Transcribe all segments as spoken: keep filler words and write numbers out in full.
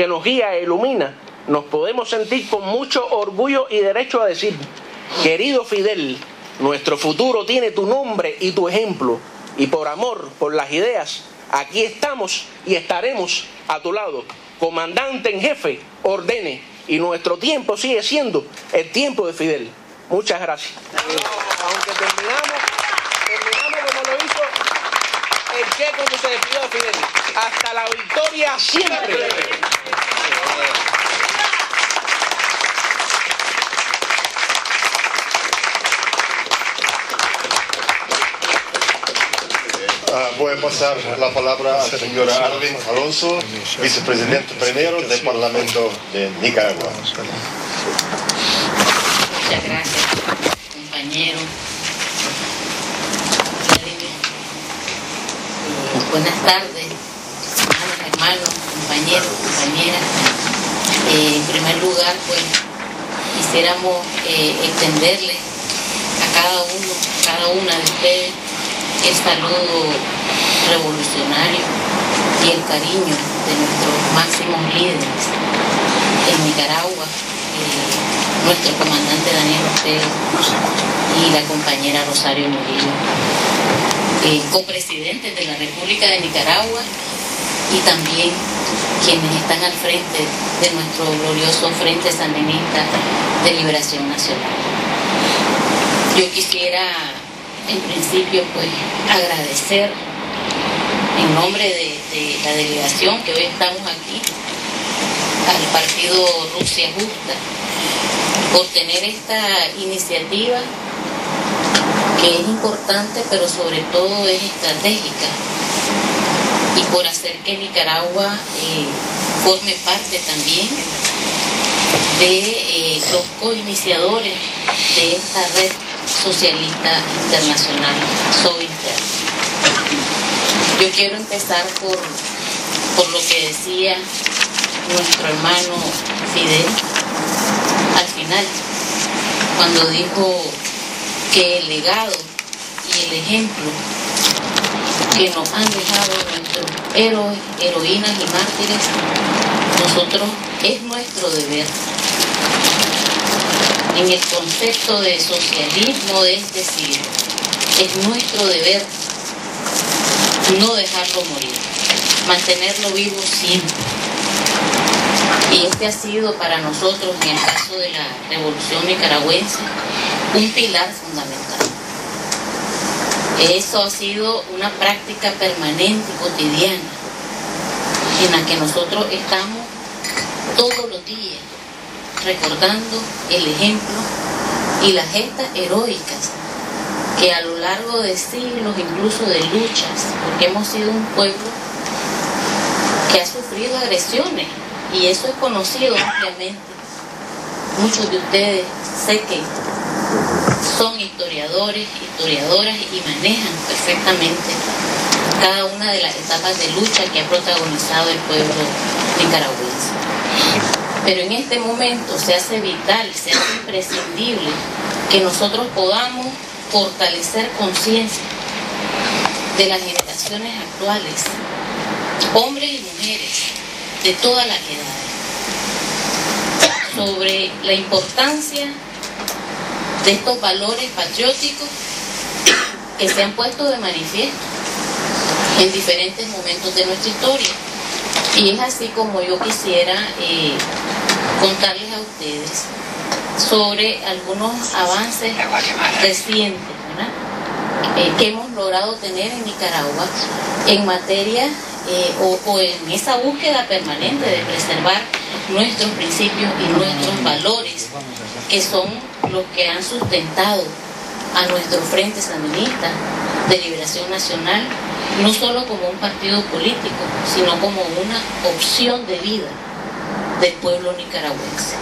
que nos guía e ilumina, nos podemos sentir con mucho orgullo y derecho a decir: querido Fidel, nuestro futuro tiene tu nombre y tu ejemplo, y por amor, por las ideas, aquí estamos y estaremos a tu lado. Comandante en jefe, ordene, y nuestro tiempo sigue siendo el tiempo de Fidel. Muchas gracias. Aunque terminamos, terminamos como lo hizo el Che cuando se despidió de Fidel. Hasta la victoria siempre. Uh, voy a pasar la palabra a la señora Arvin Alonso, vicepresidente primero del Parlamento de Nicaragua. Muchas gracias, compañero. Buenas tardes, hermanos, hermanos, compañeros, compañeras. Eh, en primer lugar, pues, quisiéramos eh, extenderle a cada uno, a cada una de ustedes el saludo revolucionario y el cariño de nuestros máximos líderes en Nicaragua, eh, nuestro comandante Daniel Ortega y la compañera Rosario Murillo, eh, copresidentes de la República de Nicaragua, y también quienes están al frente de nuestro glorioso Frente Sandinista de Liberación Nacional. Yo quisiera, en principio, pues, agradecer en nombre de, de la delegación que hoy estamos aquí al partido Rusia Justa por tener esta iniciativa que es importante, pero sobre todo es estratégica, y por hacer que Nicaragua eh, forme parte también de eh, los coiniciadores de esta red socialista internacional, SOINTER. Yo quiero empezar por, por lo que decía nuestro hermano Fidel al final, cuando dijo que el legado y el ejemplo que nos han dejado nuestros héroes, heroínas y mártires, nosotros es nuestro deber. En el concepto de socialismo, es decir, es nuestro deber no dejarlo morir, mantenerlo vivo siempre. Y este ha sido para nosotros, en el caso de la Revolución Nicaragüense, un pilar fundamental. Eso ha sido una práctica permanente y cotidiana en la que nosotros estamos todos los días recordando el ejemplo y las gestas heroicas que a lo largo de siglos, incluso de luchas, porque hemos sido un pueblo que ha sufrido agresiones, y eso es conocido ampliamente. Muchos de ustedes sé que son historiadores, historiadoras, y manejan perfectamente cada una de las etapas de lucha que ha protagonizado el pueblo nicaragüense. Pero en este momento se hace vital, se hace imprescindible que nosotros podamos fortalecer conciencia de las generaciones actuales, hombres y mujeres de todas las edades, sobre la importancia de estos valores patrióticos que se han puesto de manifiesto en diferentes momentos de nuestra historia. Y es así como yo quisiera eh, contarles a ustedes sobre algunos avances recientes, ¿verdad?, eh, que hemos logrado tener en Nicaragua en materia eh, o, o en esa búsqueda permanente de preservar nuestros principios y nuestros valores, que son los que han sustentado a nuestro Frente Sandinista de Liberación Nacional, no solo como un partido político, sino como una opción de vida del pueblo nicaragüense.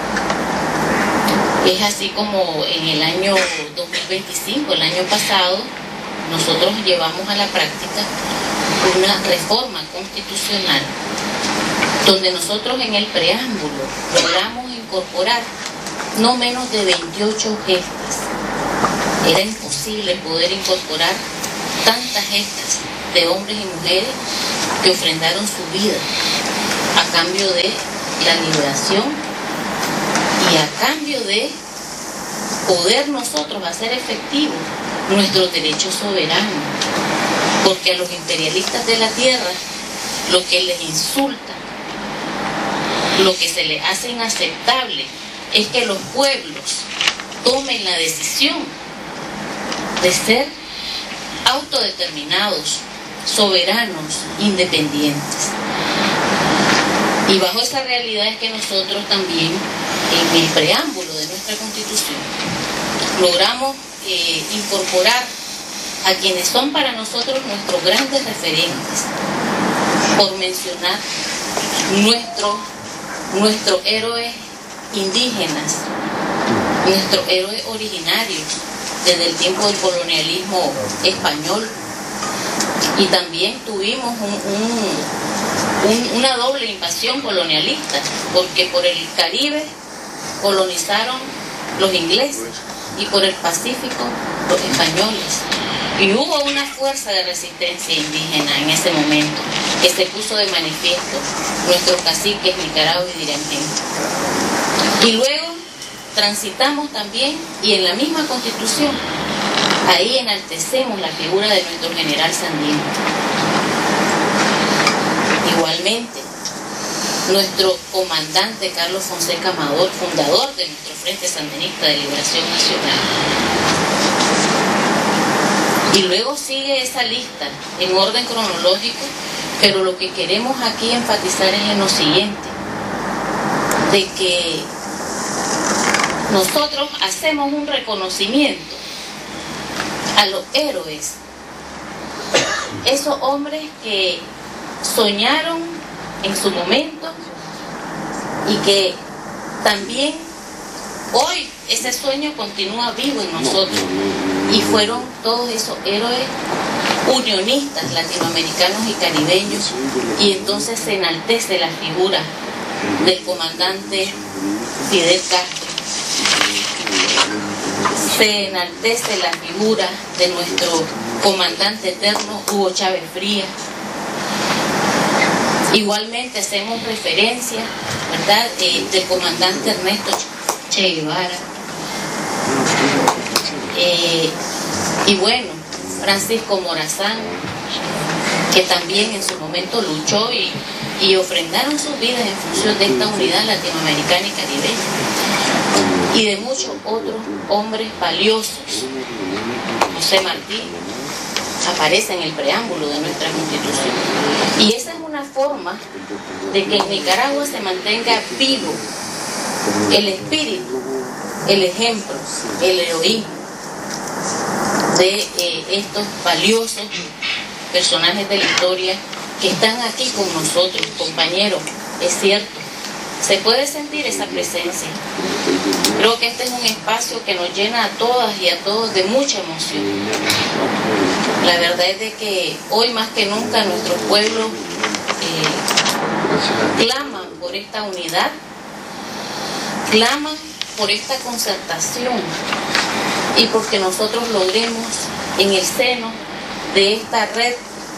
Es así como en el año dos mil veinticinco, el año pasado, nosotros llevamos a la práctica una reforma constitucional donde nosotros en el preámbulo logramos incorporar no menos de veintiocho gestas. Era imposible poder incorporar tantas gestas de hombres y mujeres que ofrendaron su vida a cambio de la liberación y a cambio de poder nosotros hacer efectivos nuestros derechos soberanos, porque a los imperialistas de la tierra lo que les insulta, lo que se les hace inaceptable es que los pueblos tomen la decisión de ser autodeterminados, soberanos, independientes. Y bajo esa realidad es que nosotros también, en el preámbulo de nuestra Constitución, logramos eh, incorporar a quienes son para nosotros nuestros grandes referentes, por mencionar nuestros nuestros héroes indígenas, nuestros héroes originarios desde el tiempo del colonialismo español. Y también tuvimos un, un, un, una doble invasión colonialista, porque por el Caribe colonizaron los ingleses y por el Pacífico los españoles. Y hubo una fuerza de resistencia indígena en ese momento que se puso de manifiesto nuestros caciques Nicaragua y Dirangén. Y luego transitamos también, y en la misma Constitución, ahí enaltecemos la figura de nuestro general Sandino. Igualmente, nuestro comandante Carlos Fonseca Amador, fundador de nuestro Frente Sandinista de Liberación Nacional. Y luego sigue esa lista en orden cronológico, pero lo que queremos aquí enfatizar es en lo siguiente, de que nosotros hacemos un reconocimiento a los héroes, esos hombres que soñaron en su momento y que también hoy ese sueño continúa vivo en nosotros, y fueron todos esos héroes unionistas latinoamericanos y caribeños. Y entonces se enaltece la figura del comandante Fidel Castro, se enaltece la figura de nuestro comandante eterno Hugo Chávez Frías. Igualmente hacemos referencia, ¿verdad?, eh, del comandante Ernesto Che Guevara. Eh, y bueno, Francisco Morazán, que también en su momento luchó y, y ofrendaron sus vidas en función de esta unidad latinoamericana y caribeña. Y de muchos otros hombres valiosos. José Martí aparece en el preámbulo de nuestra Constitución. Y esa es una forma de que en Nicaragua se mantenga vivo el espíritu, el ejemplo, el heroísmo de eh, estos valiosos personajes de la historia que están aquí con nosotros, compañeros. Es cierto, se puede sentir esa presencia. Creo que este es un espacio que nos llena a todas y a todos de mucha emoción. La verdad es de que hoy más que nunca nuestros pueblos eh, claman por esta unidad, claman por esta concertación, y porque nosotros logremos en el seno de esta red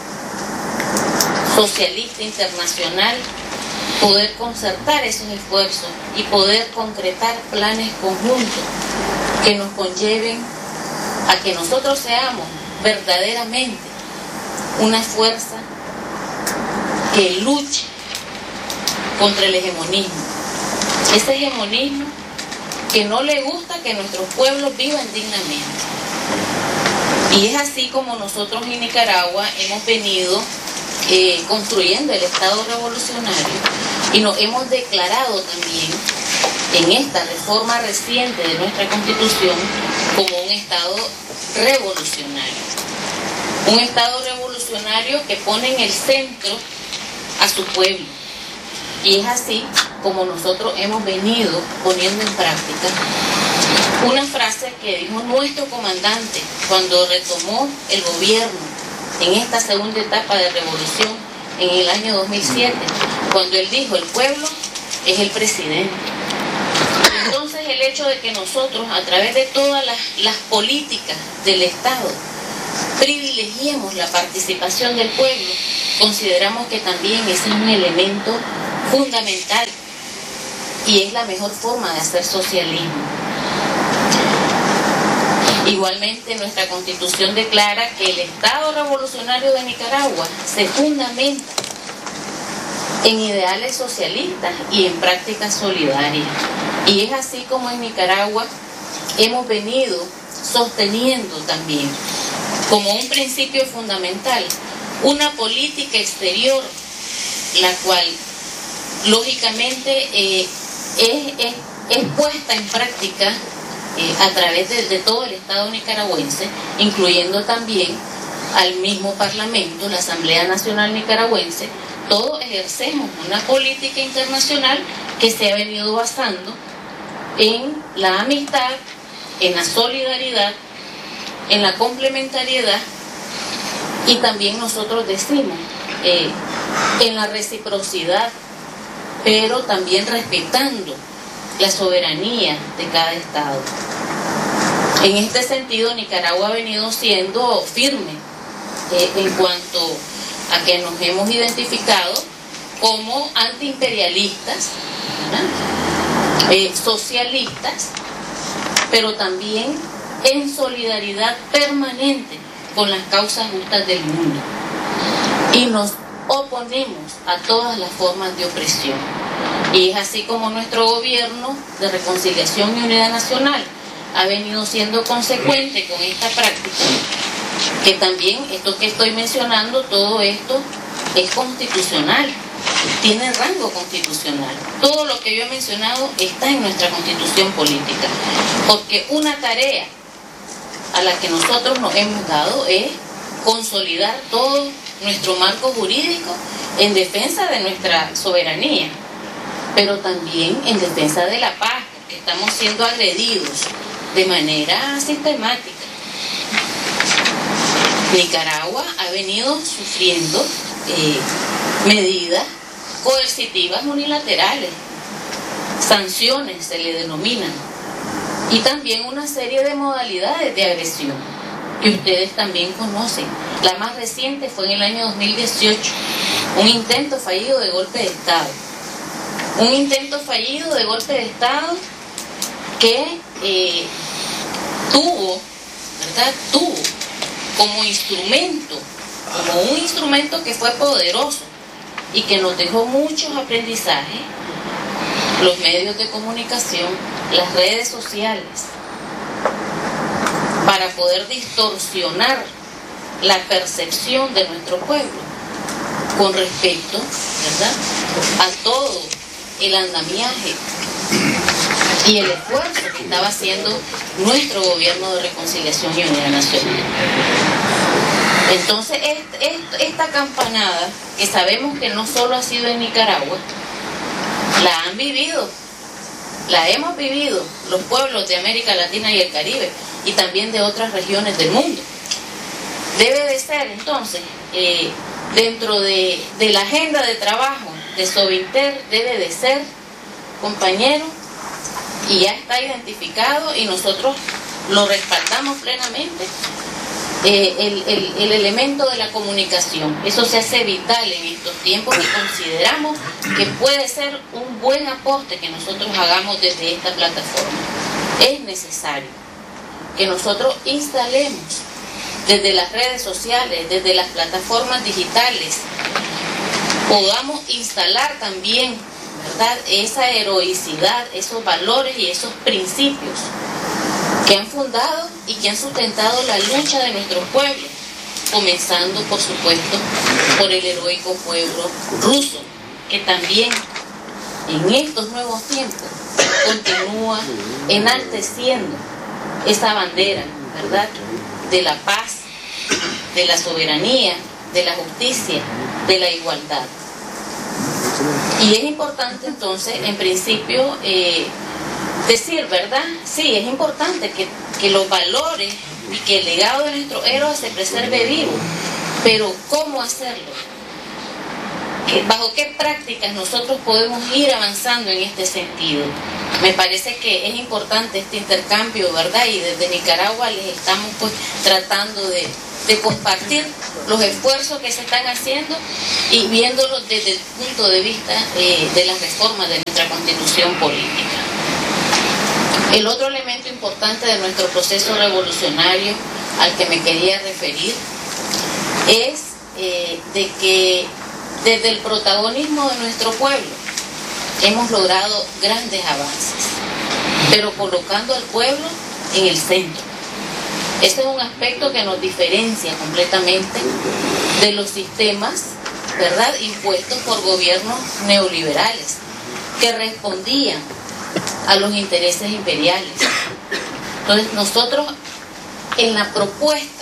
socialista internacional poder concertar esos esfuerzos y poder concretar planes conjuntos que nos conlleven a que nosotros seamos verdaderamente una fuerza que luche contra el hegemonismo, ese hegemonismo que no le gusta que nuestros pueblos vivan dignamente. Y es así como nosotros en Nicaragua hemos venido eh, construyendo el Estado revolucionario, y nos hemos declarado también en esta reforma reciente de nuestra Constitución como un Estado revolucionario. Un Estado revolucionario que pone en el centro a su pueblo. Y es así como nosotros hemos venido poniendo en práctica una frase que dijo nuestro comandante cuando retomó el gobierno en esta segunda etapa de revolución en el año dos mil siete, cuando él dijo: el pueblo es el presidente. Entonces el hecho de que nosotros, a través de todas las, las políticas del Estado, privilegiemos la participación del pueblo, consideramos que también ese es un elemento fundamental y es la mejor forma de hacer socialismo. Igualmente, nuestra Constitución declara que el Estado Revolucionario de Nicaragua se fundamenta en ideales socialistas y en prácticas solidarias. Y es así como en Nicaragua hemos venido sosteniendo también, como un principio fundamental, una política exterior, la cual lógicamente eh, es, es, es puesta en práctica eh, a través de, de todo el Estado nicaragüense, incluyendo también al mismo Parlamento, la Asamblea Nacional Nicaragüense. Todos ejercemos una política internacional que se ha venido basando en la amistad, en la solidaridad, en la complementariedad, y también nosotros decimos eh, en la reciprocidad, pero también respetando la soberanía de cada Estado. En este sentido, Nicaragua ha venido siendo firme eh, en cuanto a que nos hemos identificado como antiimperialistas, eh, socialistas, pero también en solidaridad permanente con las causas justas del mundo. Y nos oponemos a todas las formas de opresión. Y es así como nuestro gobierno de Reconciliación y Unidad Nacional ha venido siendo consecuente con esta práctica, que también esto que estoy mencionando, todo esto es constitucional, tiene rango constitucional. Todo lo que yo he mencionado está en nuestra Constitución política, porque una tarea a la que nosotros nos hemos dado es consolidar todo nuestro marco jurídico en defensa de nuestra soberanía, pero también en defensa de la paz, porque estamos siendo agredidos de manera sistemática. Nicaragua ha venido sufriendo eh, medidas coercitivas unilaterales, sanciones se le denominan, y también una serie de modalidades de agresión que ustedes también conocen. La más reciente fue en el año dos mil dieciocho, un intento fallido de golpe de Estado. Un intento fallido de golpe de Estado que eh, tuvo, ¿verdad? Tuvo como instrumento, como un instrumento que fue poderoso y que nos dejó muchos aprendizajes, los medios de comunicación, las redes sociales, para poder distorsionar la percepción de nuestro pueblo con respecto, ¿verdad?, a todo el andamiaje y el esfuerzo que estaba haciendo nuestro gobierno de Reconciliación y Unidad Nacional. Entonces, esta campanada, que sabemos que no solo ha sido en Nicaragua, la han vivido, la hemos vivido los pueblos de América Latina y el Caribe, y también de otras regiones del mundo. Debe de ser, entonces, eh, dentro de, de la agenda de trabajo de Sobinter, debe de ser, compañero, y ya está identificado y nosotros lo respaldamos plenamente, eh, el, el, el elemento de la comunicación. Eso se hace vital en estos tiempos y consideramos que puede ser un buen aporte que nosotros hagamos desde esta plataforma. Es necesario que nosotros instalemos desde las redes sociales, desde las plataformas digitales, podamos instalar también, ¿verdad?, esa heroicidad, esos valores y esos principios que han fundado y que han sustentado la lucha de nuestro pueblo, comenzando, por supuesto, por el heroico pueblo ruso, que también en estos nuevos tiempos continúa enalteciendo esa bandera, ¿verdad?, de la paz, de la soberanía, de la justicia, de la igualdad. Y es importante entonces, en principio, eh, decir, ¿verdad? Sí, es importante que, que los valores y que el legado de nuestros héroes se preserve vivo, pero ¿cómo hacerlo? ¿Bajo qué prácticas nosotros podemos ir avanzando en este sentido? Me parece que es importante este intercambio, ¿verdad? Y desde Nicaragua les estamos pues tratando de, de compartir los esfuerzos que se están haciendo y viéndolos desde el punto de vista eh, de las reformas de nuestra constitución política. El otro elemento importante de nuestro proceso revolucionario al que me quería referir es eh, de que desde el protagonismo de nuestro pueblo hemos logrado grandes avances, pero colocando al pueblo en el centro. Ese es un aspecto que nos diferencia completamente de los sistemas, ¿verdad?, impuestos por gobiernos neoliberales que respondían a los intereses imperiales. Entonces nosotros en la propuesta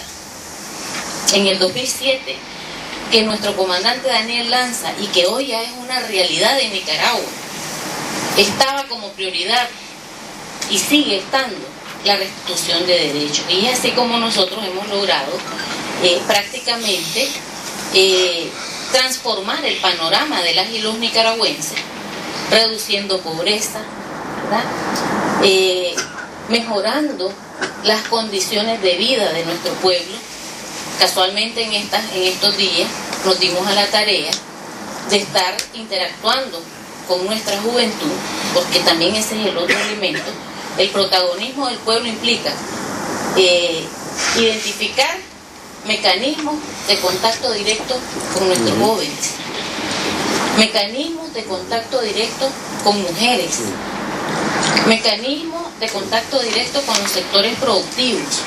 en el dos mil siete que nuestro comandante Daniel lanza y que hoy ya es una realidad en Nicaragua, estaba como prioridad y sigue estando la restitución de derechos, y es así como nosotros hemos logrado eh, prácticamente eh, transformar el panorama de las y los nicaragüenses, reduciendo pobreza, ¿verdad? Eh, mejorando las condiciones de vida de nuestro pueblo. Casualmente en, estas, en estos días nos dimos a la tarea de estar interactuando con nuestra juventud, porque también ese es el otro elemento. El protagonismo del pueblo implica eh, identificar mecanismos de contacto directo con nuestros jóvenes, mecanismos de contacto directo con mujeres, mecanismos de contacto directo con los sectores productivos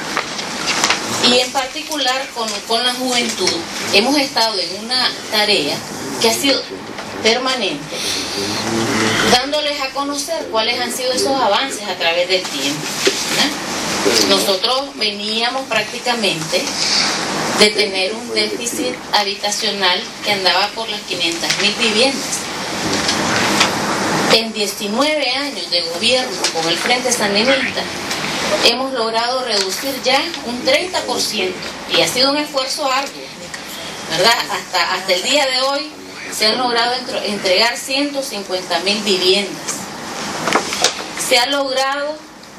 y en particular con, con la juventud. Hemos estado en una tarea que ha sido permanente, dándoles a conocer cuáles han sido esos avances a través del tiempo, ¿no? Nosotros veníamos prácticamente de tener un déficit habitacional que andaba por las quinientas mil viviendas. En diecinueve años de gobierno con el Frente Sandinista hemos logrado reducir ya un treinta por ciento y ha sido un esfuerzo arduo, ¿verdad? Hasta, hasta el día de hoy se han logrado entregar ciento cincuenta mil viviendas. Se ha logrado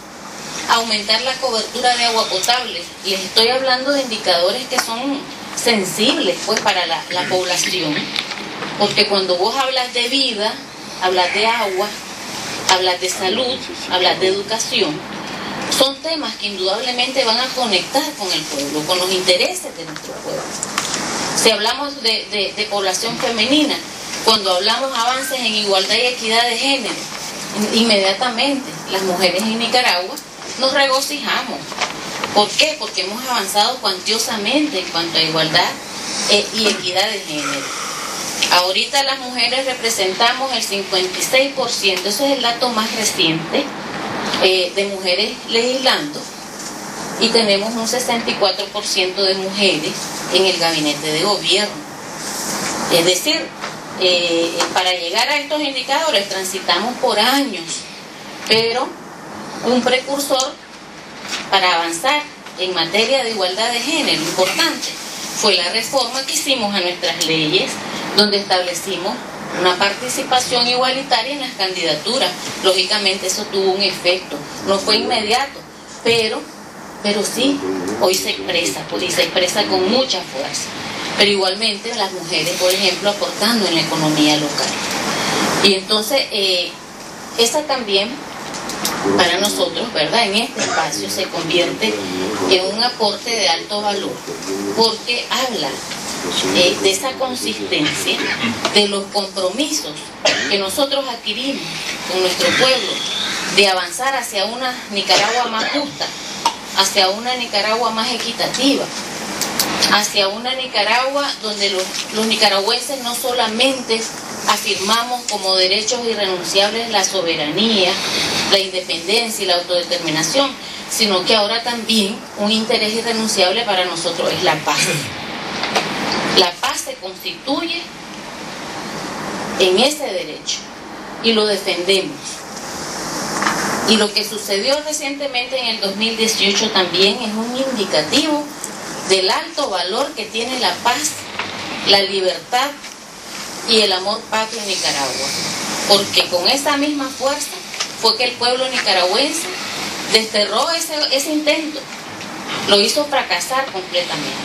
aumentar la cobertura de agua potable. Les estoy hablando de indicadores que son sensibles pues para la, la población, porque cuando vos hablas de vida, hablas de agua, hablas de salud, hablas de educación, son temas que indudablemente van a conectar con el pueblo, con los intereses de nuestro pueblo. Si hablamos de, de, de población femenina, cuando hablamos avances en igualdad y equidad de género, inmediatamente las mujeres en Nicaragua nos regocijamos. ¿Por qué? Porque hemos avanzado cuantiosamente en cuanto a igualdad eh, y equidad de género. Ahorita las mujeres representamos el cincuenta y seis por ciento, eso es el dato más reciente, eh, de mujeres legislando, y tenemos un sesenta y cuatro por ciento de mujeres en el gabinete de gobierno. Es decir, eh, para llegar a estos indicadores transitamos por años, pero un precursor para avanzar en materia de igualdad de género importante fue la reforma que hicimos a nuestras leyes, donde establecimos una participación igualitaria en las candidaturas. Lógicamente eso tuvo un efecto, no fue inmediato, pero, pero sí, hoy se expresa, pues, y se expresa con mucha fuerza. Pero igualmente las mujeres, por ejemplo, aportando en la economía local. Y entonces, eh, esa también, para nosotros, ¿verdad?, en este espacio se convierte en un aporte de alto valor, porque habla eh, de esa consistencia, de los compromisos que nosotros adquirimos con nuestro pueblo, de avanzar hacia una Nicaragua más justa, hacia una Nicaragua más equitativa, hacia una Nicaragua donde los, los nicaragüenses no solamente afirmamos como derechos irrenunciables la soberanía, la independencia y la autodeterminación, sino que ahora también un interés irrenunciable para nosotros es la paz. La paz se constituye en ese derecho y lo defendemos. Y lo que sucedió recientemente en el dos mil dieciocho también es un indicativo del alto valor que tiene la paz, la libertad y el amor patrio en Nicaragua, porque con esa misma fuerza fue que el pueblo nicaragüense desterró ese, ese intento, lo hizo fracasar completamente.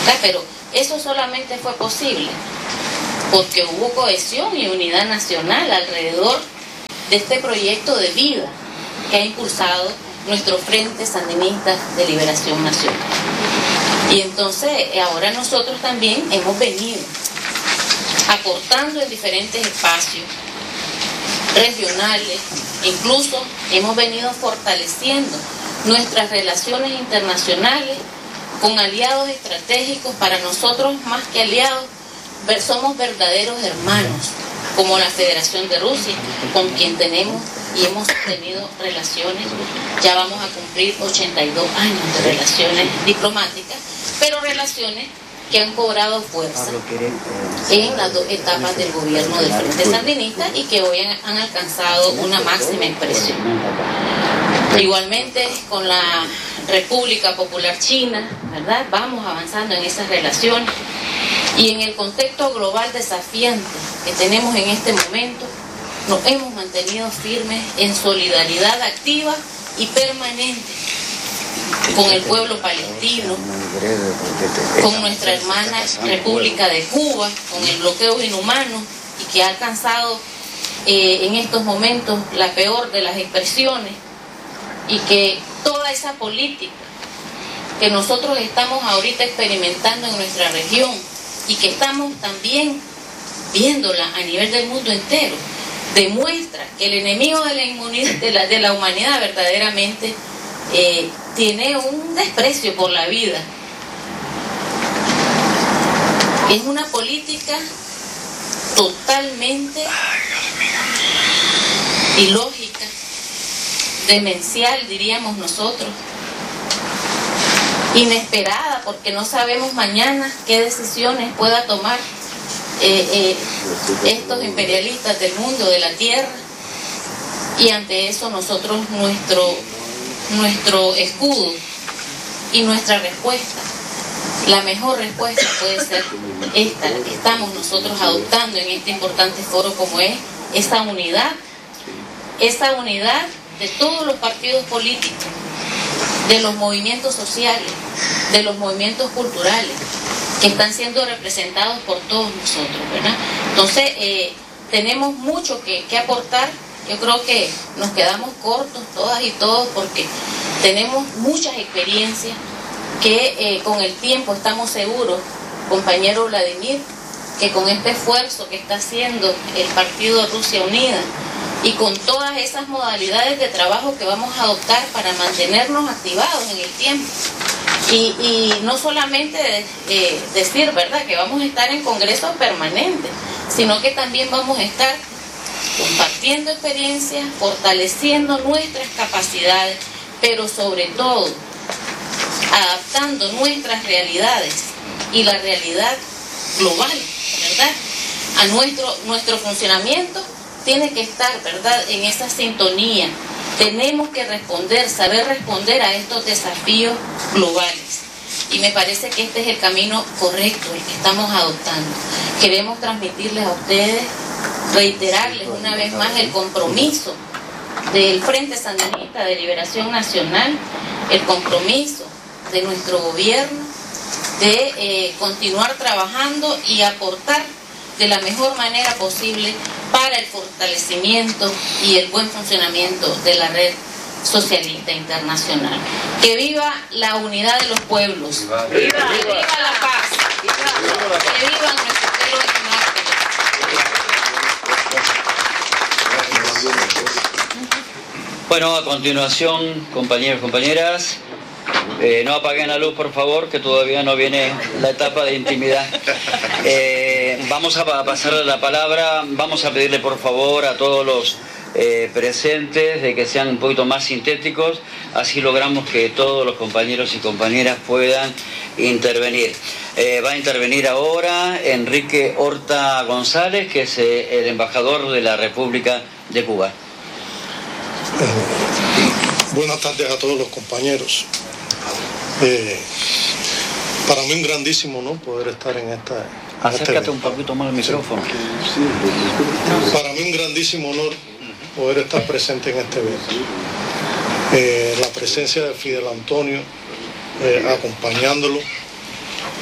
¿verdad? Pero eso solamente fue posible porque hubo cohesión y unidad nacional alrededor de este proyecto de vida que ha impulsado nuestro Frente Sandinista de Liberación Nacional. Y entonces ahora nosotros también hemos venido aportando en diferentes espacios regionales, incluso hemos venido fortaleciendo nuestras relaciones internacionales con aliados estratégicos. Para nosotros, más que aliados, somos verdaderos hermanos, como la Federación de Rusia, con quien tenemos y hemos tenido relaciones, ya vamos a cumplir ochenta y dos años de relaciones diplomáticas, pero relaciones que han cobrado fuerza en las dos etapas del gobierno del Frente Sandinista y que hoy han, han alcanzado una máxima expresión. Igualmente con la República Popular China, ¿verdad? Vamos avanzando en esas relaciones y en el contexto global desafiante que tenemos en este momento, nos hemos mantenido firmes en solidaridad activa y permanente con el pueblo palestino, con nuestra hermana República de Cuba, con el bloqueo inhumano y que ha alcanzado eh, en estos momentos la peor de las expresiones, y que toda esa política que nosotros estamos ahorita experimentando en nuestra región y que estamos también viéndola a nivel del mundo entero, demuestra que el enemigo de la, inmunidad, de la, de la humanidad verdaderamente eh, tiene un desprecio por la vida. Es una política totalmente ilógica, demencial, diríamos nosotros, inesperada, porque no sabemos mañana qué decisiones pueda tomar eh, eh, estos imperialistas del mundo, de la tierra, y ante eso nosotros nuestro, nuestro escudo y nuestra respuesta, la mejor respuesta puede ser esta, la que estamos nosotros adoptando en este importante foro como es esa unidad, esa unidad de todos los partidos políticos, de los movimientos sociales, de los movimientos culturales, que están siendo representados por todos nosotros, ¿verdad? Entonces, eh, tenemos mucho que, que aportar. Yo creo que nos quedamos cortos todas y todos porque tenemos muchas experiencias que eh, con el tiempo estamos seguros, compañero Vladimir, que con este esfuerzo que está haciendo el Partido Rusia Unida y con todas esas modalidades de trabajo que vamos a adoptar para mantenernos activados en el tiempo. Y, y no solamente eh, decir, ¿verdad?, que vamos a estar en congresos permanentes, sino que también vamos a estar compartiendo experiencias, fortaleciendo nuestras capacidades, pero sobre todo adaptando nuestras realidades y la realidad global, ¿verdad?, a nuestro, nuestro funcionamiento. Tiene que estar, ¿verdad?, en esa sintonía. Tenemos que responder, saber responder a estos desafíos globales. Y me parece que este es el camino correcto, el que estamos adoptando. Queremos transmitirles a ustedes, reiterarles una vez más el compromiso del Frente Sandinista de Liberación Nacional, el compromiso de nuestro gobierno de eh, continuar trabajando y aportar de la mejor manera posible para el fortalecimiento y el buen funcionamiento de la red socialista internacional. Que viva la unidad de los pueblos, viva, viva, viva, viva la paz, viva, viva, que vivan nuestros héroes mártires. Bueno, a continuación, compañeros y compañeras, eh, no apaguen la luz, por favor, que todavía no viene la etapa de intimidad. Eh, vamos a pasarle la palabra, vamos a pedirle por favor a todos los eh, presentes de que sean un poquito más sintéticos, así logramos que todos los compañeros y compañeras puedan intervenir. Eh, va a intervenir ahora Enrique Horta González, que es eh, el embajador de la República de Cuba. Eh, buenas tardes a todos los compañeros. Eh, para mí un grandísimo honor poder estar en esta... En Acércate este un poquito más al micrófono. Para mí un grandísimo honor poder estar presente en este evento. Eh, la presencia de Fidel Antonio, eh, acompañándolo,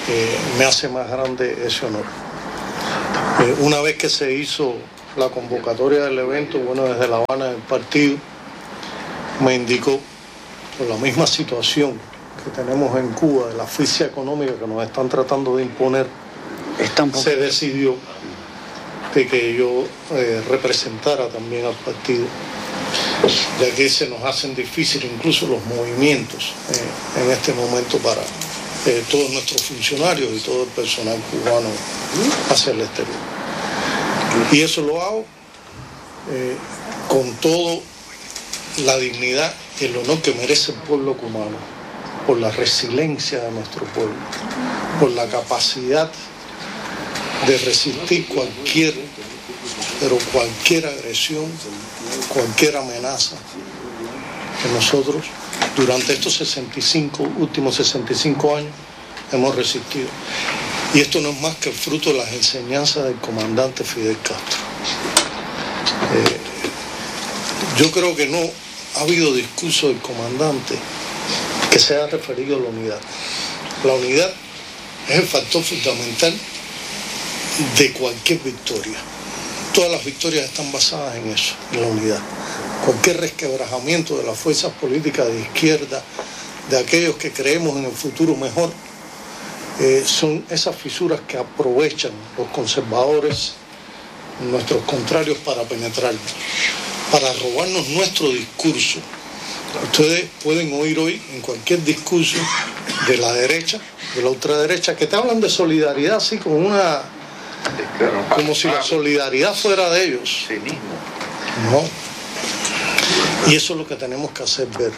eh, me hace más grande ese honor. Eh, una vez que se hizo la convocatoria del evento, bueno, desde La Habana el partido me indicó, por la misma situación que tenemos en Cuba, de la asfixia económica que nos están tratando de imponer, se decidió de que yo eh, representara también al partido, ya que se nos hacen difíciles incluso los movimientos eh, en este momento para eh, todos nuestros funcionarios y todo el personal cubano hacia el exterior. Y eso lo hago eh, con toda la dignidad y el honor que merece el pueblo cubano, por la resiliencia de nuestro pueblo, por la capacidad de resistir cualquier, pero cualquier agresión, cualquier amenaza que nosotros durante estos sesenta y cinco, últimos sesenta y cinco años hemos resistido. Y esto no es más que el fruto de las enseñanzas del comandante Fidel Castro. Eh, yo creo que no ha habido discurso del comandante que se haya referido a la unidad. La unidad es el factor fundamental de cualquier victoria. Todas las victorias están basadas en eso, en la unidad. Cualquier resquebrajamiento de las fuerzas políticas de izquierda, de aquellos que creemos en el futuro mejor, eh, son esas fisuras que aprovechan los conservadores, nuestros contrarios, para penetrarnos, para robarnos nuestro discurso. Ustedes pueden oír hoy en cualquier discurso de la derecha, de la ultraderecha, que te hablan de solidaridad así como una... como si la solidaridad fuera de ellos. No. Y eso es lo que tenemos que hacer ver.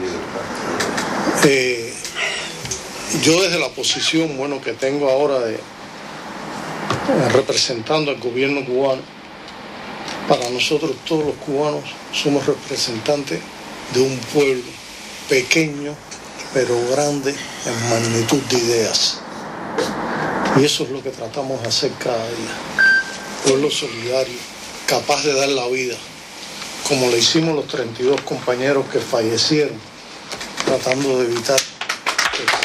Eh, yo desde la posición, bueno, que tengo ahora de eh, representando al gobierno cubano, para nosotros todos los cubanos somos representantes de un pueblo pequeño pero grande en magnitud de ideas. Y eso es lo que tratamos de hacer cada día. Pueblo solidario, capaz de dar la vida, como le hicimos los treinta y dos compañeros que fallecieron tratando de evitar